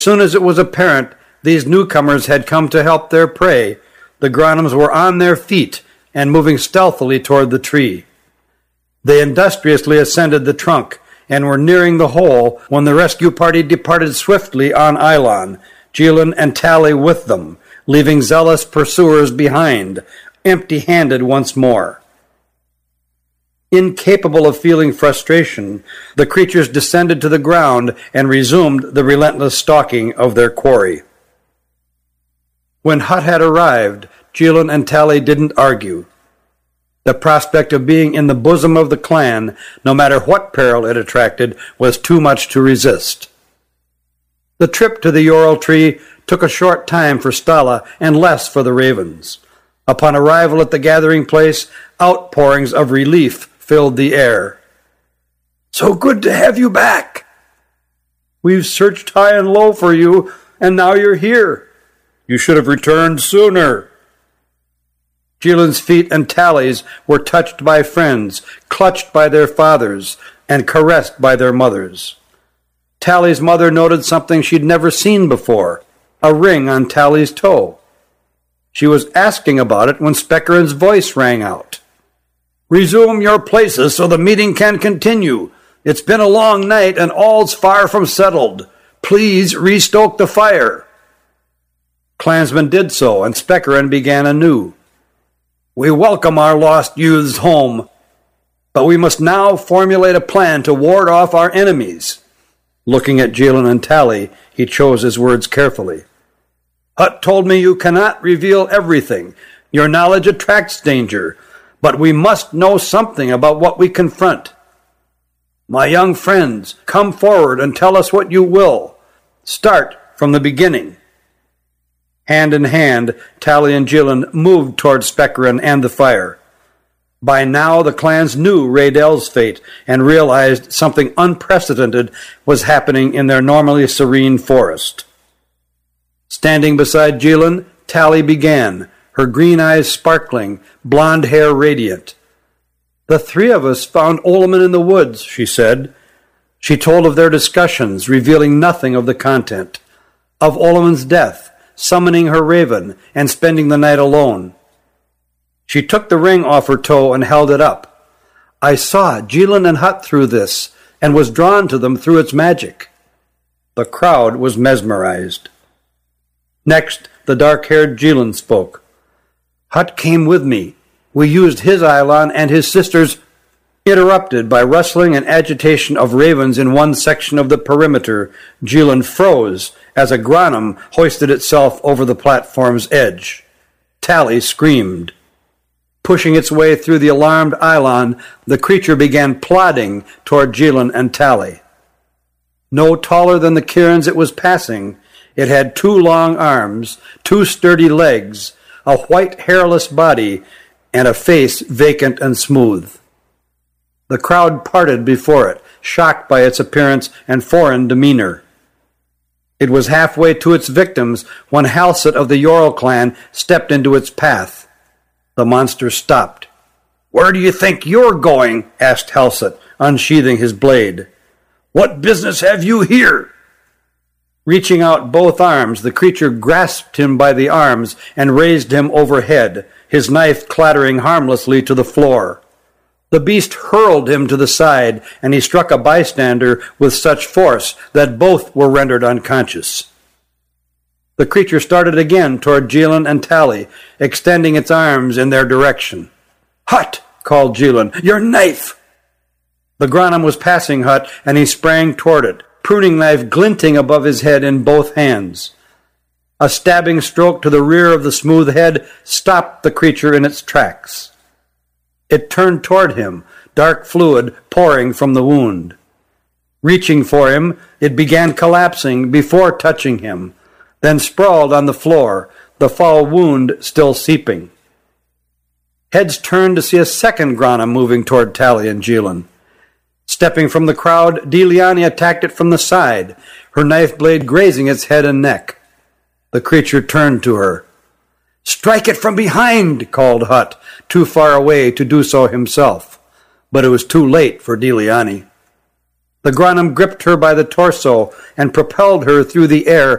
Soon as it was apparent these newcomers had come to help their prey, the Gronums were on their feet and moving stealthily toward the tree. They industriously ascended the trunk and were nearing the hole when the rescue party departed swiftly on Eilon, Jilin and Tally with them, leaving zealous pursuers behind, empty-handed once more. Incapable of feeling frustration, the creatures descended to the ground and resumed the relentless stalking of their quarry. When Hutt had arrived, Jilin and Tally didn't argue. The prospect of being in the bosom of the clan, no matter what peril it attracted, was too much to resist. The trip to the Yorl tree took a short time for Stalla and less for the ravens. Upon arrival at the gathering place, outpourings of relief filled the air. "So good to have you back." "We've searched high and low for you, and now you're here." "You should have returned sooner." Jilin's feet and Tally's were touched by friends, clutched by their fathers, and caressed by their mothers. Tally's mother noted something she'd never seen before, a ring on Tally's toe. She was asking about it when Spekarin's voice rang out. "Resume your places so the meeting can continue. It's been a long night and all's far from settled. Please restoke the fire." Clansmen did so, and Spekarin began anew. "We welcome our lost youths home, but we must now formulate a plan to ward off our enemies." Looking at Jilin and Tally, he chose his words carefully. "Hutt told me you cannot reveal everything. Your knowledge attracts danger, but we must know something about what we confront. My young friends, come forward and tell us what you will. Start from the beginning." Hand in hand, Tally and Jilin moved toward Spekarin and the fire. By now the clans knew Raidel's fate and realized something unprecedented was happening in their normally serene forest. Standing beside Jilin, Tally began, her green eyes sparkling, blonde hair radiant. "The three of us found Oleman in the woods," she said. She told of their discussions, revealing nothing of the content, of Oleman's death, summoning her raven, and spending the night alone. She took the ring off her toe and held it up. "I saw Jilin and Hutt through this, and was drawn to them through its magic." The crowd was mesmerized. Next, the dark-haired Jilin spoke. "Hutt came with me. We used his Eilon and his sister's—" Interrupted by rustling and agitation of ravens in one section of the perimeter, Jilin froze as a Gronum hoisted itself over the platform's edge. Tally screamed. Pushing its way through the alarmed Eilon, the creature began plodding toward Jilin and Tally. No taller than the cairns it was passing, it had 2 long arms, 2 sturdy legs, a white hairless body, and a face vacant and smooth. The crowd parted before it, shocked by its appearance and foreign demeanor. It was halfway to its victims when Halsett of the Yorl clan stepped into its path. The monster stopped. "Where do you think you're going?" asked Halsett, unsheathing his blade. "What business have you here?" Reaching out both arms, the creature grasped him by the arms and raised him overhead, his knife clattering harmlessly to the floor. The beast hurled him to the side, and he struck a bystander with such force that both were rendered unconscious. The creature started again toward Jilin and Tally, extending its arms in their direction. "Hutt!" called Jilin. "Your knife!" The Gronum was passing Hutt, and he sprang toward it, pruning knife glinting above his head in both hands. A stabbing stroke to the rear of the smooth head stopped the creature in its tracks. It turned toward him, dark fluid pouring from the wound. Reaching for him, it began collapsing before touching him, then sprawled on the floor, the foul wound still seeping. Heads turned to see a second Gronum moving toward Tally and Jilin. Stepping from the crowd, Diliani attacked it from the side, her knife blade grazing its head and neck. The creature turned to her. "Strike it from behind," called Hutt, too far away to do so himself. But it was too late for Diliani. The Granum gripped her by the torso and propelled her through the air